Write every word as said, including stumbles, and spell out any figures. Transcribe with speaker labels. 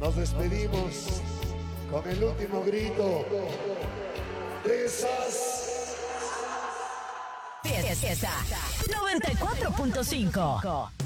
Speaker 1: Nos despedimos con el último grito de esas
Speaker 2: Fiesta noventa y cuatro punto cinco.